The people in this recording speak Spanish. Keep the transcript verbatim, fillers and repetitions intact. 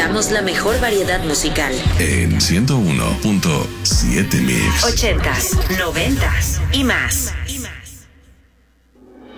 presentamos la mejor variedad musical. En ciento uno punto siete Mix. Ochentas, noventas y más.